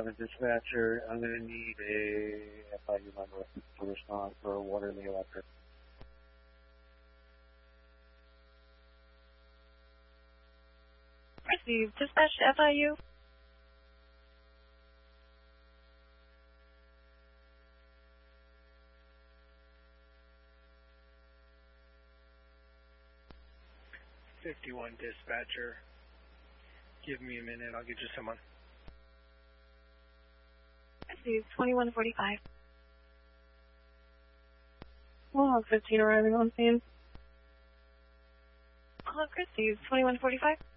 11 dispatcher. I'm going to need a FIU member to respond for Waterley Electric. Received. Dispatch to FIU. '51 dispatcher. Give me a minute. I'll get you someone. Received. 2145. Mohawk 15 arriving on scene. Mohawk received. 2145.